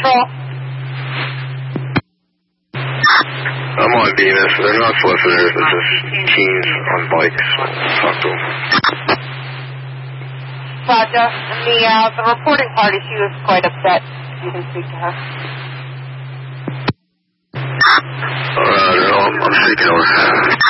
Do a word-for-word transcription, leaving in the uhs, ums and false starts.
Central. I'm on Venus. They're not solicitors. They're just teens on bikes. Talk to them. Roger. And the, uh, the reporting party, she was quite upset. You can speak to her. Uh, no, I'm speaking to her.